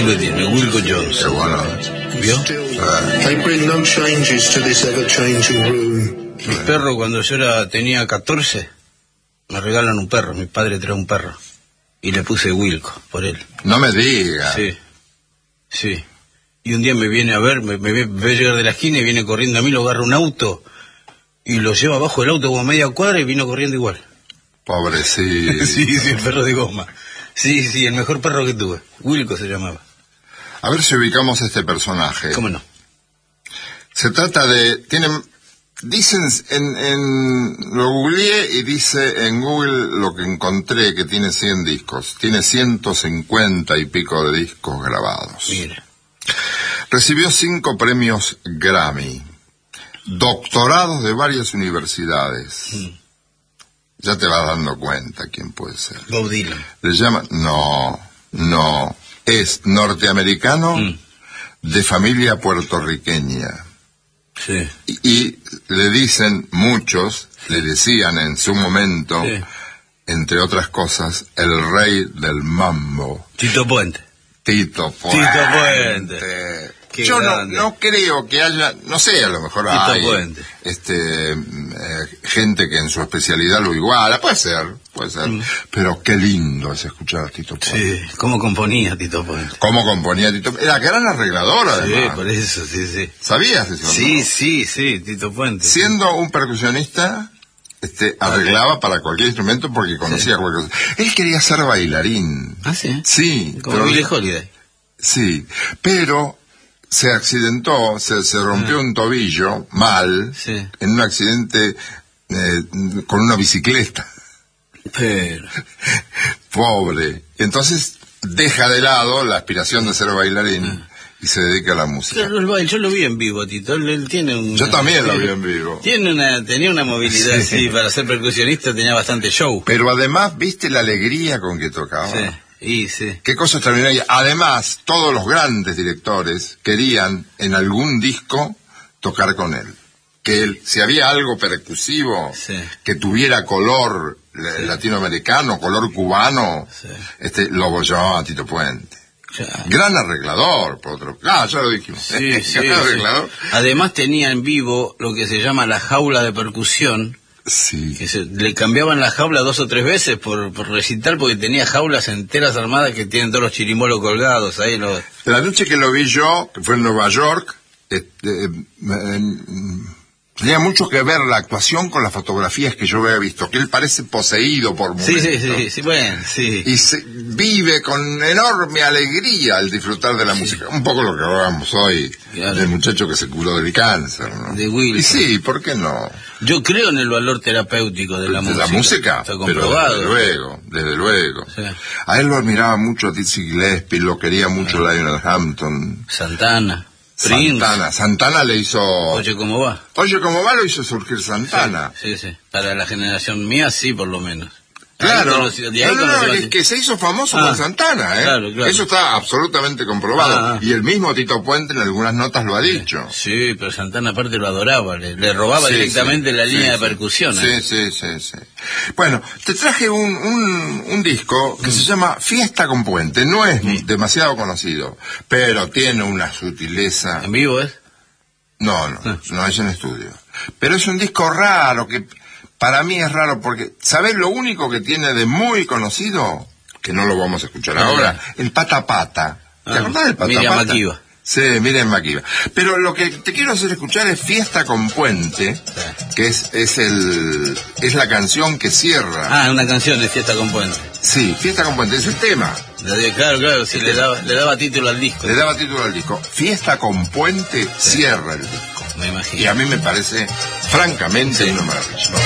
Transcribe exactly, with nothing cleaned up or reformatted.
nombre tiene, Wilco Jones. Qué bueno. ¿Vio? Eh, They bring no changes to this ever-changing room. Mi perro, cuando yo era, tenía catorce, me regalan un perro. Mi padre trae un perro. Y le puse Wilco, por él. no me diga. Sí, sí. Y un día me viene a ver, me, me ve, ve llegar de la esquina y viene corriendo a mí, lo agarra un auto y lo lleva abajo del auto como a media cuadra y vino corriendo igual. Pobrecito. Sí, sí, el perro de goma. Sí, sí, el mejor perro que tuve. Wilco se llamaba. A ver si ubicamos a este personaje. ¿Cómo no? Se trata de... tienen Dicen, en, en lo googleé y dice en Google lo que encontré, que tiene cien discos. Tiene ciento cincuenta y pico de discos grabados. Mira. Recibió cinco premios Grammy. Doctorados de varias universidades. Mm. Ya te vas dando cuenta quién puede ser. Bob Dylan. Le llaman... No, no. Es norteamericano Mm. de familia puertorriqueña. Sí. Y, y le dicen, muchos, le decían en su momento, Sí. entre otras cosas, el rey del mambo, Tito Puente. Tito Puente. Tito Puente. Qué Yo no, grande. no creo que haya, no sé, a lo mejor Tito hay Puente. este, eh, gente que en su especialidad lo iguala, puede ser, puede ser, Mm. pero qué lindo es escuchar a Tito Puente. Sí, cómo componía Tito Puente. Cómo componía Tito Puente, era gran arreglador Sí, además. por eso, sí, sí. ¿Sabías eso? Sí, no? sí, sí, Tito Puente. Siendo un percusionista, este, arreglaba para cualquier instrumento porque conocía Sí. cualquier cosa. Él quería ser bailarín. Ah, sí. Sí, Como pero- Billie Holiday. sí, pero se accidentó, se, se rompió Ah. un tobillo mal Sí. en un accidente eh, con una bicicleta. Pero... Pobre. Entonces deja de lado la aspiración de ser bailarín Ah. y se dedica a la música. Claro, el baile, yo lo vi en vivo, Tito. Él, él tiene un... Yo también lo vi en vivo. Tiene una, tenía una movilidad, Sí. sí. Para ser percusionista tenía bastante show. Pero además, ¿viste la alegría con que tocaba? Sí, y sí. Qué cosa extraordinaria. Además, todos los grandes directores querían en algún disco tocar con él. Que él, si había algo percusivo, Sí. que tuviera color eh, Sí. latinoamericano, color cubano, Sí. este, lo llamaba Tito Puente. Ya. Gran arreglador, por otro. Ah, ya lo dijimos. Sí, sí, Gran sí. arreglador. Además tenía en vivo lo que se llama la jaula de percusión, Sí. que se, le cambiaban la jaula dos o tres veces por, por recital, porque tenía jaulas enteras armadas que tienen todos los chirimolos colgados ahí. Los... La noche que lo vi yo, que fue en Nueva York, este, eh, eh, tenía mucho que ver la actuación con las fotografías que yo había visto, que él parece poseído por momentos. Sí, sí, sí, sí, bueno, sí. Y se vive con enorme alegría al disfrutar de la Sí. música. Un poco lo que hablábamos hoy Claro. del muchacho que se curó del cáncer, ¿no? De Wilson. Y sí, ¿por qué no? Yo creo en el valor terapéutico de la de música. la música, Está pero comprobado. desde luego, desde luego. Sí. A él lo admiraba mucho Dizzy Gillespie, lo quería mucho Lionel Hampton. Santana, Prince. Santana, Santana le hizo... Oye, ¿cómo va? Oye, ¿cómo va? Lo hizo surgir Santana. Sí, sí. Para la generación mía, sí, por lo menos. Claro, Ahí conocí- de ahí no, no, no, conocí- que, que se hizo famoso Ah, con Santana, ¿eh? claro, claro. Eso está absolutamente comprobado. Ah, ah. Y el mismo Tito Puente en algunas notas lo ha dicho. Sí, pero Santana aparte lo adoraba, le, le robaba Sí, directamente sí, la sí, línea sí. de percusión. Sí, ¿eh? sí, sí, sí. Bueno, te traje un, un, un disco que se llama Fiesta con Puente. No es Sí. demasiado conocido, pero tiene una sutileza. ¿En vivo es? No, no, Ah. no es en estudio. Pero es un disco raro, que para mí es raro porque, ¿sabés lo único que tiene de muy conocido? Que no lo vamos a escuchar Ah, ahora. El Pata Pata. ¿Te Ah, acordás del Pata Miriam Pata? Makeba. Sí, Miriam Makeba. Pero lo que te quiero hacer escuchar es Fiesta con Puente, que es, es el, es la canción que cierra. Ah, una canción de Fiesta con Puente. Sí, Fiesta con Puente, es el tema. Le di- Claro, claro, sí, le daba, le daba título al disco. Le daba título al disco. Fiesta con Puente cierra el disco. Me imagino. Y a mí me parece, francamente, Sí. una maravilla.